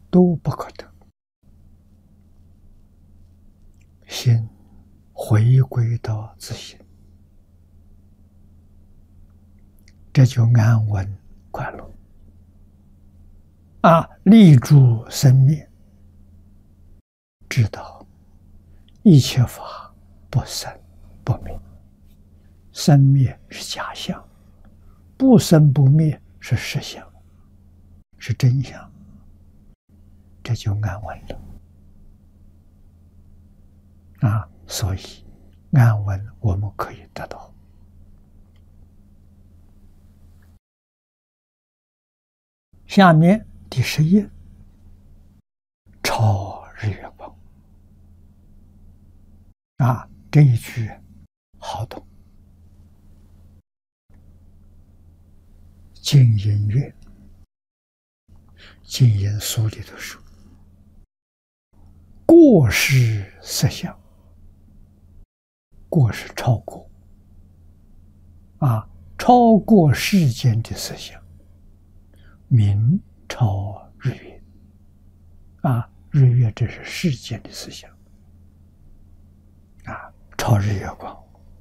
都不可得。心回归到自性，这就安稳快乐。立住生灭，知道一切法不生不灭，生灭是假象，不生不灭是实相，是真相，这就安稳了。所以安稳我们可以得到。下面第10页，超日月光。这一句好懂。静音乐，静音书里头说，过失色相，过是超过，超过世间的色相，名超日月。日月这是世间的思想，超日月光。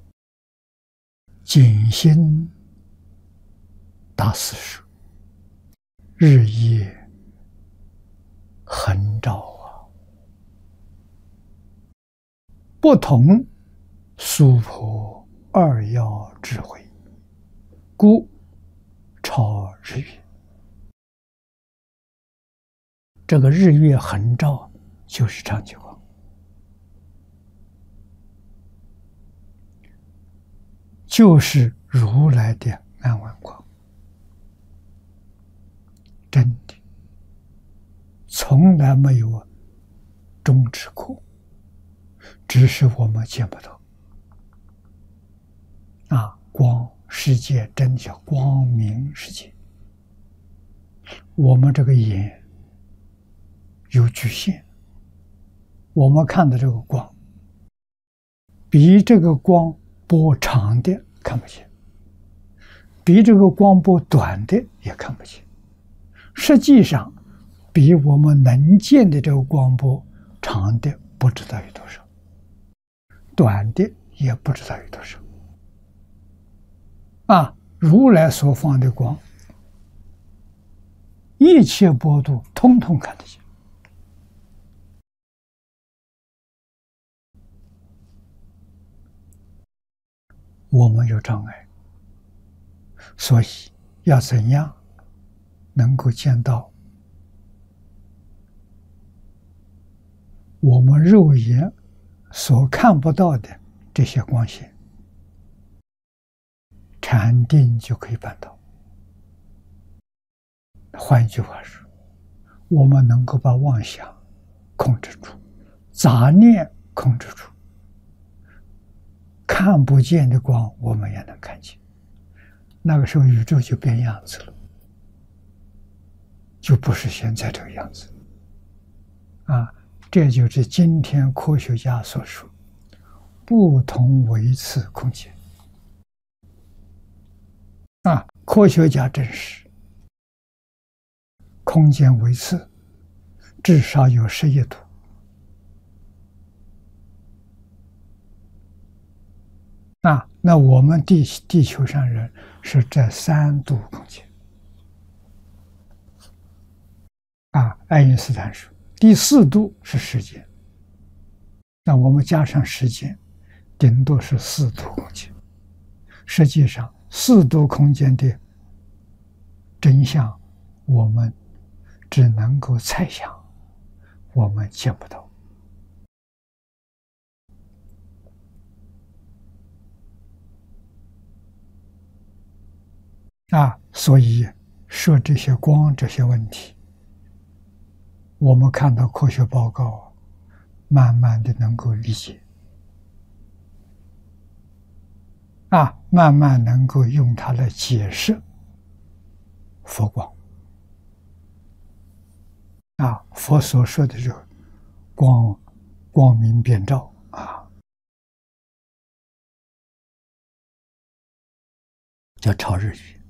景心大师说，日夜恒照不同娑婆二要智慧，故超日月。这个日月恒照就是长久光，就是如来的安稳光，真的从来没有终止过，只是我们见不到。光世界真叫光明世界，我们这个眼有局限，我们看的这个光，比这个光波长的看不见，比这个光波短的也看不见。实际上，比我们能见的这个光波长的不知道有多少，短的也不知道有多少。如来所放的光，一切波度通通看得见。我们有障碍，所以要怎样能够见到我们肉眼所看不到的这些光线？禅定就可以办到。换句话说，我们能够把妄想控制住，杂念控制住，看不见的光我们也能看见，那个时候宇宙就变样子了，就不是现在这个样子。这就是今天科学家所说不同维次空间。科学家证实，空间维次至少有11度。那我们地球上人是在3度空间。爱因斯坦说，第4度是时间。那我们加上时间，顶多是4度空间。实际上4度空间的真相，我们只能够猜想，我们见不到。所以说这些光这些问题，我们看到科学报告，慢慢的能够理解，慢慢能够用它来解释佛光。佛所说的这个光明遍照叫超日语。